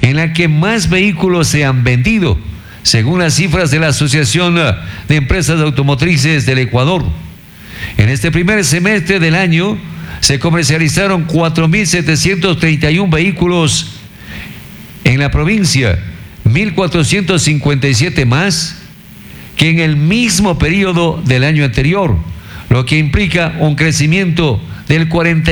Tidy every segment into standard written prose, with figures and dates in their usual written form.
en la que más vehículos se han vendido, según las cifras de la Asociación de Empresas Automotrices del Ecuador. En este primer semestre del año se comercializaron 4.731 vehículos en la provincia, 1.457 más que en el mismo periodo del año anterior, lo que implica un crecimiento del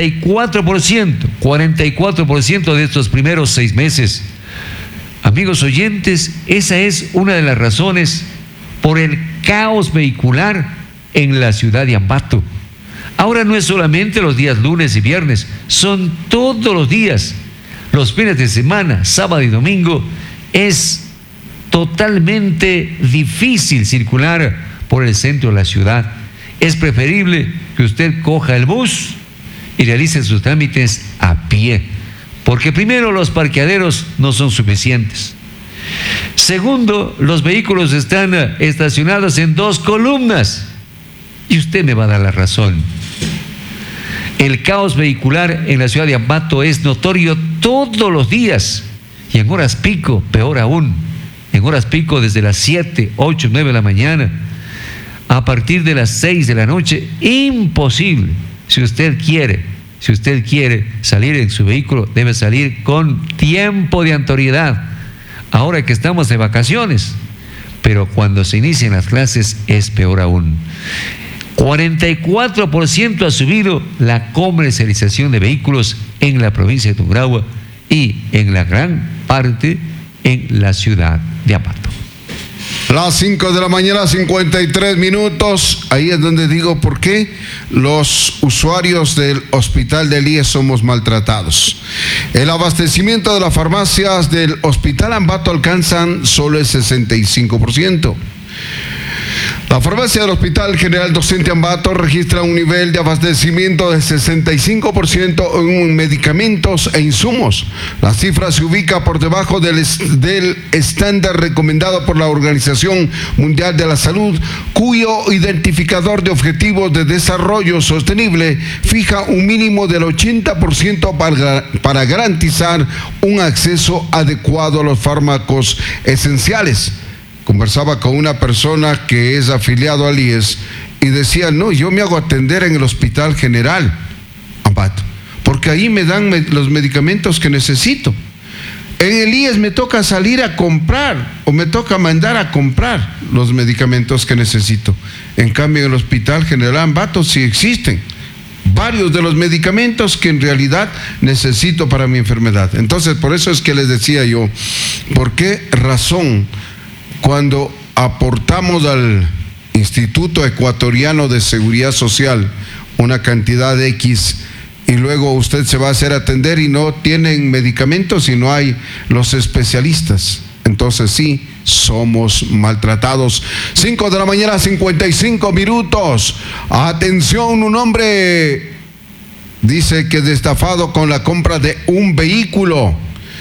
44% de estos primeros 6 meses. Amigos oyentes, esa es una de las razones por el caos vehicular en la ciudad de Ambato. Ahora no es solamente los días lunes y viernes, son todos los días. Los fines de semana, sábado y domingo, es totalmente difícil circular por el centro de la ciudad. Es preferible que usted coja el bus y realice sus trámites a pie, porque primero, los parqueaderos no son suficientes. Segundo, los vehículos están estacionados en 2 columnas. Y usted me va a dar la razón. El caos vehicular en la ciudad de Ambato es notorio todos los días. Y en horas pico, peor aún. En horas pico desde las 7, 8, 9 de la mañana. A partir de las 6 de la noche, imposible. Si usted quiere salir en su vehículo, debe salir con tiempo de anterioridad. Ahora que estamos de vacaciones, pero cuando se inician las clases es peor aún. 44% ha subido la comercialización de vehículos en la provincia de Tungurahua y en la gran parte en la ciudad de Ambato. Las 5 de la mañana, 53 minutos. Ahí es donde digo por qué los usuarios del hospital del IES somos maltratados. El abastecimiento de las farmacias del hospital Ambato alcanzan solo el 65%. La farmacia del Hospital General Docente Ambato registra un nivel de abastecimiento del 65% en medicamentos e insumos. La cifra se ubica por debajo del estándar recomendado por la Organización Mundial de la Salud, cuyo identificador de objetivos de desarrollo sostenible fija un mínimo del 80% para garantizar un acceso adecuado a los fármacos esenciales. Conversaba con una persona que es afiliado al IES y decía, no, yo me hago atender en el Hospital General Ambato, porque ahí me dan los medicamentos que necesito. En el IES me toca salir a comprar o me toca mandar a comprar los medicamentos que necesito. En cambio, en el Hospital General Ambato sí existen varios de los medicamentos que en realidad necesito para mi enfermedad. Entonces, por eso es que les decía yo, ¿por qué razón cuando aportamos al Instituto Ecuatoriano de Seguridad Social una cantidad de X y luego usted se va a hacer atender y no tienen medicamentos y no hay los especialistas? Entonces sí, somos maltratados. 5 de la mañana, 55 minutos. Atención, un hombre dice que es estafado con la compra de un vehículo.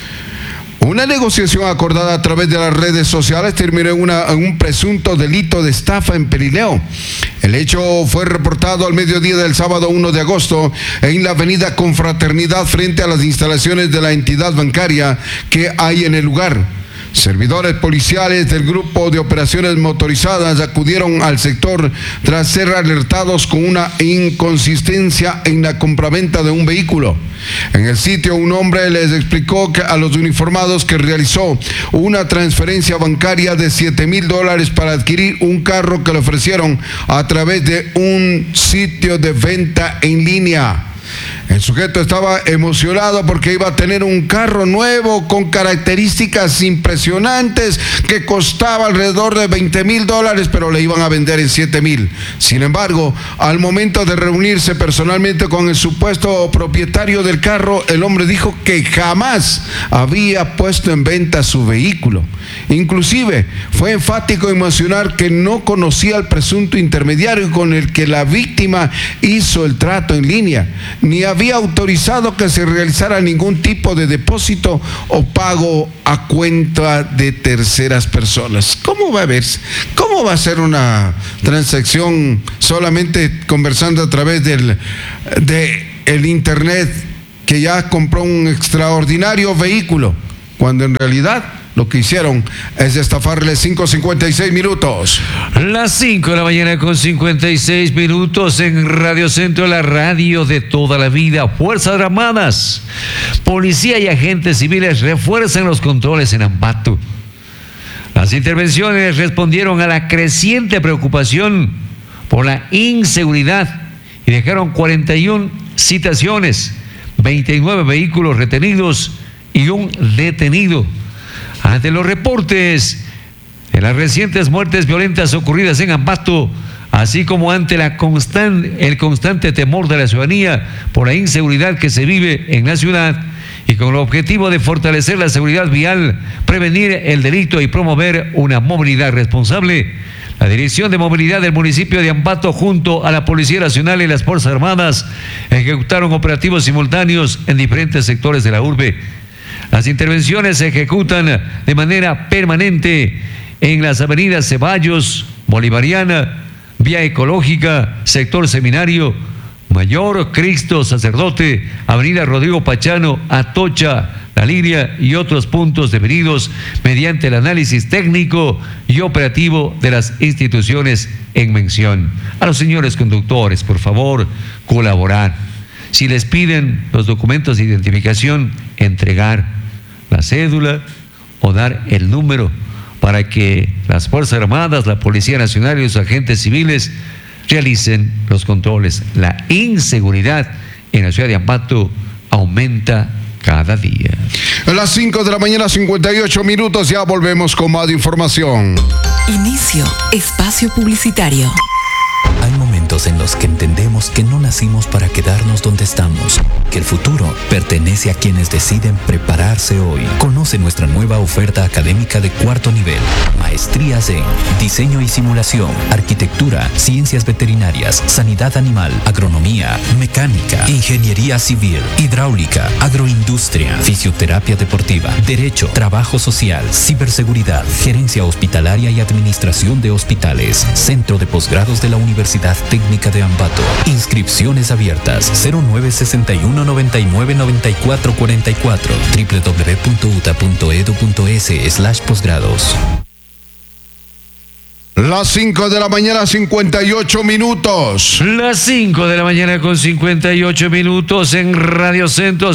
Una negociación acordada a través de las redes sociales terminó en un presunto delito de estafa en Perileo. El hecho fue reportado al mediodía del sábado 1 de agosto en la avenida Confraternidad frente a las instalaciones de la entidad bancaria que hay en el lugar. Servidores policiales del Grupo de Operaciones Motorizadas acudieron al sector tras ser alertados con una inconsistencia en la compraventa de un vehículo. En el sitio, un hombre les explicó a los uniformados que realizó una transferencia bancaria de $7,000 para adquirir un carro que le ofrecieron a través de un sitio de venta en línea. El sujeto estaba emocionado porque iba a tener un carro nuevo con características impresionantes que costaba alrededor de $20,000, pero le iban a vender en $7,000. Sin embargo, al momento de reunirse personalmente con el supuesto propietario del carro, el hombre dijo que jamás había puesto en venta su vehículo. Inclusive, fue enfático en mencionar que no conocía al presunto intermediario con el que la víctima hizo el trato en línea, ni había autorizado que se realizara ningún tipo de depósito o pago a cuenta de terceras personas. ¿Cómo va a verse? ¿Cómo va a ser una transacción solamente conversando a través del internet, que ya compró un extraordinario vehículo cuando en realidad lo que hicieron es estafarle 5:56 minutos. Las 5 de la mañana con 56 minutos en Radio Centro, la radio de toda la vida. Fuerzas Armadas, policía y agentes civiles refuerzan los controles en Ambato. Las intervenciones respondieron a la creciente preocupación por la inseguridad y dejaron 41 citaciones, 29 vehículos retenidos y un detenido. Ante los reportes de las recientes muertes violentas ocurridas en Ambato, así como ante el constante temor de la ciudadanía por la inseguridad que se vive en la ciudad, y con el objetivo de fortalecer la seguridad vial, prevenir el delito y promover una movilidad responsable, la Dirección de Movilidad del municipio de Ambato, junto a la Policía Nacional y las Fuerzas Armadas, ejecutaron operativos simultáneos en diferentes sectores de la urbe. Las intervenciones se ejecutan de manera permanente en las avenidas Ceballos, Bolivariana, Vía Ecológica, Sector Seminario, Mayor, Cristo, Sacerdote, Avenida Rodrigo Pachano, Atocha, La Liria y otros puntos definidos mediante el análisis técnico y operativo de las instituciones en mención. A los señores conductores, por favor, colaborar. Si les piden los documentos de identificación, entregar la cédula o dar el número para que las Fuerzas Armadas, la Policía Nacional y los agentes civiles realicen los controles. La inseguridad en la ciudad de Ambato aumenta cada día. A las 5 de la mañana, 58 minutos, ya volvemos con más información. Inicio espacio publicitario. Hay momentos en los que entendemos que no nacimos para quedarnos donde estamos, que el futuro pertenece a quienes deciden prepararse hoy. Conoce nuestra nueva oferta académica de cuarto nivel. Maestrías en Diseño y Simulación, Arquitectura, Ciencias Veterinarias, Sanidad Animal, Agronomía, Mecánica, Ingeniería Civil, Hidráulica, Agroindustria, Fisioterapia Deportiva, Derecho, Trabajo Social, Ciberseguridad, Gerencia Hospitalaria y Administración de Hospitales, Centro de Posgrados de la Universidad Técnica de Ambato. Inscripciones abiertas 0961-999444 www.uta.edu.es/posgrados. Las 5 de la mañana, 58 minutos. Las 5 de la mañana con 58 minutos en Radio Centro,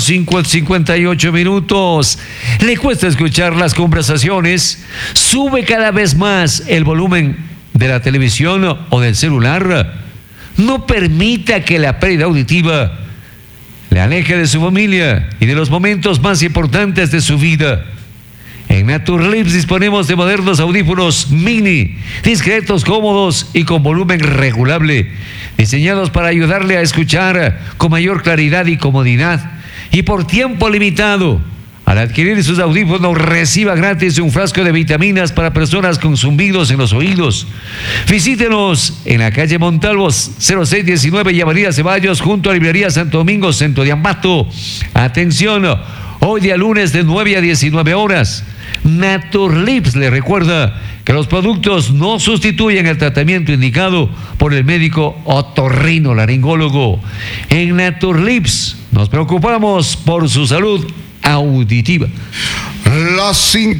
58 minutos. ¿Le cuesta escuchar las conversaciones? Sube cada vez más el volumen de la televisión o del celular. No permita que la pérdida auditiva le aleje de su familia y de los momentos más importantes de su vida. En Naturlips disponemos de modernos audífonos mini, discretos, cómodos y con volumen regulable, diseñados para ayudarle a escuchar con mayor claridad y comodidad, y por tiempo limitado. Al adquirir sus audífonos, reciba gratis un frasco de vitaminas para personas con zumbidos en los oídos. Visítenos en la calle Montalvo 0619 y Avenida Ceballos, junto a Librería Santo Domingo, centro de Ambato. Atención, hoy día lunes de 9 a 19 horas. Naturlips le recuerda que los productos no sustituyen el tratamiento indicado por el médico otorrinolaringólogo. En Naturlips nos preocupamos por su salud auditiva. Las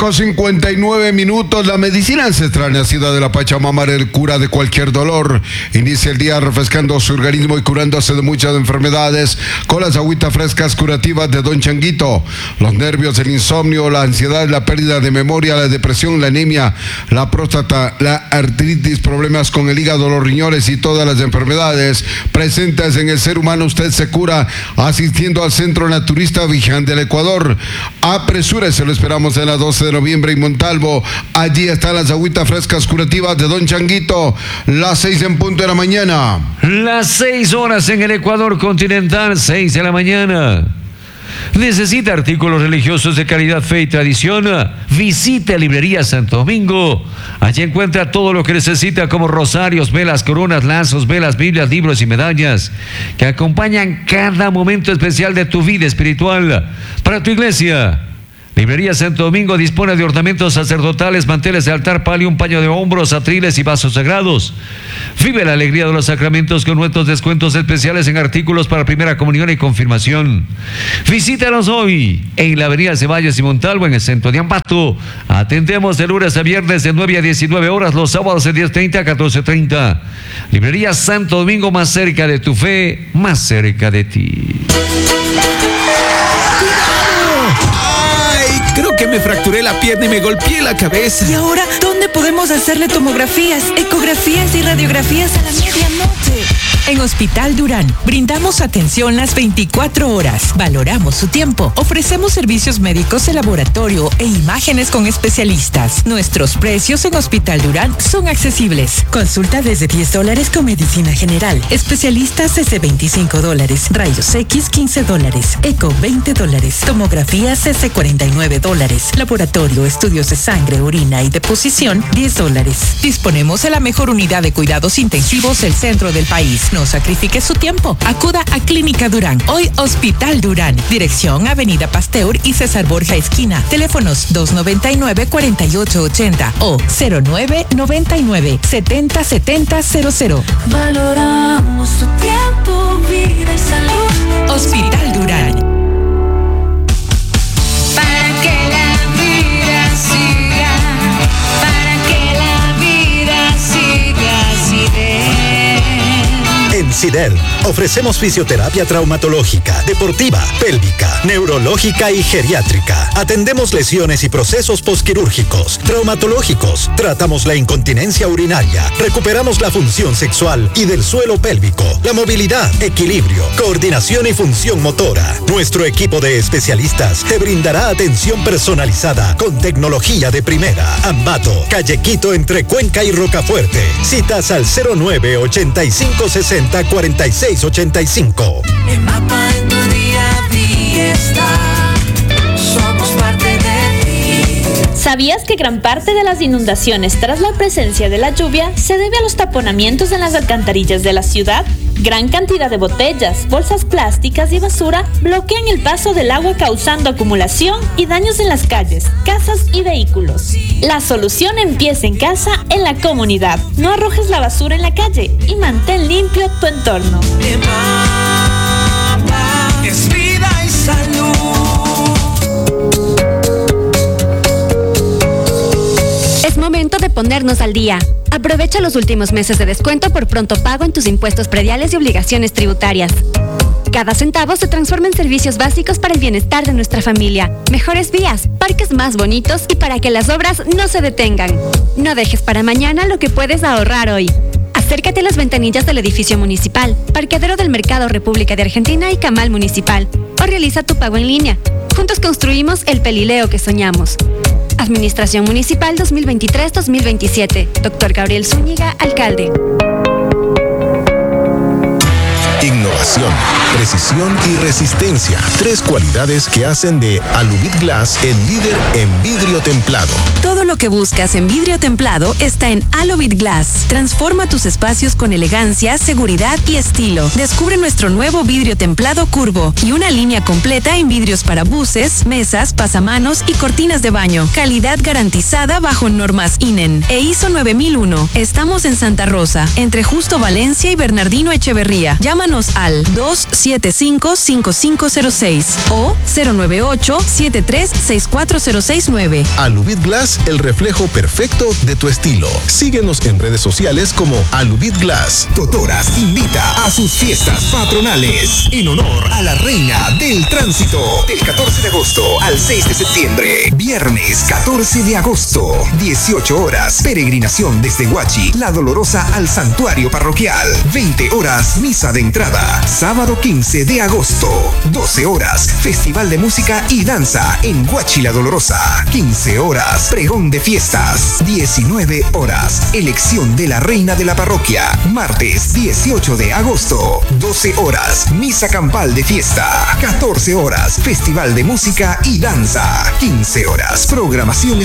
5:59 minutos. La medicina ancestral nacida de la Pachamama, el cura de cualquier dolor. Inicia el día refrescando su organismo y curándose de muchas enfermedades con las agüitas frescas curativas de Don Changuito. Los nervios, el insomnio, la ansiedad, la pérdida de memoria, la depresión, la anemia, la próstata, la artritis, problemas con el hígado, los riñones y todas las enfermedades presentes en el ser humano, usted se cura asistiendo al Centro Naturista Vigán del Ecuador. Apresúrese, lo esperamos en la 12 de noviembre en Montalvo. Allí están las agüitas frescas curativas de Don Changuito. Las 6 en punto de la mañana. Las 6 horas en el Ecuador continental, 6 de la mañana. ¿Necesita artículos religiosos de calidad, fe y tradición? Visite Librería Santo Domingo. Allí encuentra todo lo que necesita, como rosarios, velas, coronas, lazos, velas, Biblias, libros y medallas que acompañan cada momento especial de tu vida espiritual. Para tu iglesia, Librería Santo Domingo dispone de ornamentos sacerdotales, manteles de altar, palio, un paño de hombros, atriles y vasos sagrados. Vive la alegría de los sacramentos con nuestros descuentos especiales en artículos para primera comunión y confirmación. Visítanos hoy en la avenida Ceballos y Montalvo, en el centro de Ambato. Atendemos de lunes a viernes de 9 a 19 horas, los sábados de 10:30 a 14:30. Librería Santo Domingo, más cerca de tu fe, más cerca de ti. Creo que me fracturé la pierna y me golpeé la cabeza. ¿Y ahora dónde podemos hacerle tomografías, ecografías y radiografías a la medianoche? En Hospital Durán brindamos atención las 24 horas. Valoramos su tiempo. Ofrecemos servicios médicos de laboratorio e imágenes con especialistas. Nuestros precios en Hospital Durán son accesibles. Consulta desde $10 con medicina general. Especialistas desde $25. Rayos X $15. Eco $20. Tomografías desde $49. Laboratorio, estudios de sangre, orina y deposición $10. Disponemos de la mejor unidad de cuidados intensivos del centro del país. No sacrifique su tiempo. Acuda a Clínica Durán. Hoy Hospital Durán. Dirección Avenida Pasteur y César Borja esquina. Teléfonos 299-4880 o 0999-707000. Valoramos tu tiempo, vida y salud. Hospital Durán. Para que la vida siga, para que la vida siga así de. En SIDEL ofrecemos fisioterapia traumatológica, deportiva, pélvica, neurológica y geriátrica. Atendemos lesiones y procesos posquirúrgicos, traumatológicos. Tratamos la incontinencia urinaria. Recuperamos la función sexual y del suelo pélvico, la movilidad, equilibrio, coordinación y función motora. Nuestro equipo de especialistas te brindará atención personalizada con tecnología de primera. Ambato, Calle Quito entre Cuenca y Rocafuerte. Citas al 09-8560-4685. El mapa en tu día a día está. Somos parte de ti. ¿Sabías que gran parte de las inundaciones tras la presencia de la lluvia se debe a los taponamientos en las alcantarillas de la ciudad? Gran cantidad de botellas, bolsas plásticas y basura bloquean el paso del agua, causando acumulación y daños en las calles, casas y vehículos. La solución empieza en casa, en la comunidad. No arrojes la basura en la calle y mantén limpio tu entorno. El mapa es vida y salud. Es momento de ponernos al día. Aprovecha los últimos meses de descuento por pronto pago en tus impuestos prediales y obligaciones tributarias. Cada centavo se transforma en servicios básicos para el bienestar de nuestra familia, mejores vías, parques más bonitos y para que las obras no se detengan. No dejes para mañana lo que puedes ahorrar hoy. Acércate a las ventanillas del edificio municipal, parqueadero del Mercado República de Argentina y Camal Municipal, o realiza tu pago en línea. Juntos construimos el Pelileo que soñamos. Administración Municipal 2023-2027. Dr. Gabriel Zúñiga, alcalde. Innovación, precisión y resistencia. 3 cualidades que hacen de Aluvit Glass el líder en vidrio templado. Todo lo que buscas en vidrio templado está en Aluvit Glass. Transforma tus espacios con elegancia, seguridad y estilo. Descubre nuestro nuevo vidrio templado curvo y una línea completa en vidrios para buses, mesas, pasamanos y cortinas de baño. Calidad garantizada bajo normas INEN e ISO 9001. Estamos en Santa Rosa, entre Justo Valencia y Bernardino Echeverría. Llámanos al 275-5506 o 098-736406-9. Aluvit Glass, el reflejo perfecto de tu estilo. Síguenos en redes sociales como Aluvit Glass. Totoras invita a sus fiestas patronales en honor a la reina del tránsito del 14 de agosto al 6 de septiembre. Viernes 14 de agosto, 18 horas, peregrinación desde Huachi, La Dolorosa al santuario parroquial. 20 horas, misa de entrada. Sábado 15 de agosto, 12 horas, festival de música y danza en Huachi La Dolorosa. 15 horas, pregón de fiestas. 19 horas, elección de la reina de la parroquia. Martes 18 de agosto, 12 horas, misa campal de fiesta. 14 horas, festival de música y danza. 15 horas, programación